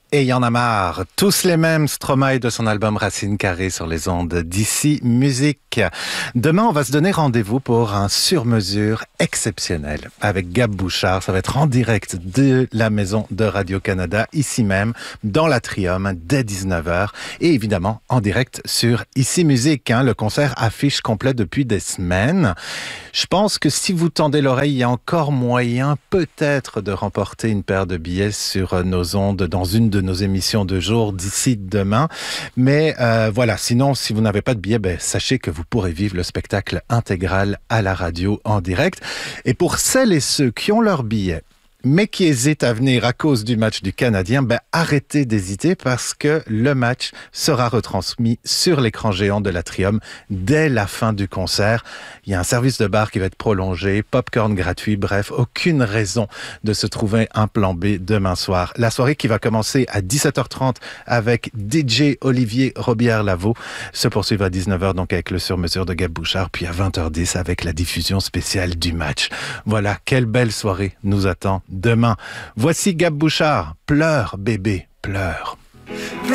Et il y en a marre. Tous les mêmes, Stromae de son album Racine Carrée sur les ondes d'Ici Musique. Demain, on va se donner rendez-vous pour un sur-mesure exceptionnel avec Gab Bouchard. Ça va être en direct de la maison de Radio-Canada, ici même, dans l'Atrium, dès 19h. Et évidemment, en direct sur Ici Musique. Le concert affiche complet depuis des semaines. Je pense que si vous tendez l'oreille, il y a encore moyen peut-être de remporter une paire de billets sur nos ondes dans une de nos émissions de jour d'ici demain. Mais voilà, sinon, si vous n'avez pas de billet, sachez que vous pourrez vivre le spectacle intégral à la radio en direct. Et pour celles et ceux qui ont leur billet, mais qui hésitent à venir à cause du match du Canadien, arrêtez d'hésiter parce que le match sera retransmis sur l'écran géant de l'Atrium dès la fin du concert. Il y a un service de bar qui va être prolongé, popcorn gratuit, bref, aucune raison de se trouver un plan B demain soir. La soirée qui va commencer à 17h30 avec DJ Olivier Robillard-Lavaux se poursuit à 19h donc avec le sur-mesure de Gab Bouchard, puis à 20h10 avec la diffusion spéciale du match. Voilà, quelle belle soirée nous attend demain. Voici Gab Bouchard. Pleure, bébé, pleure.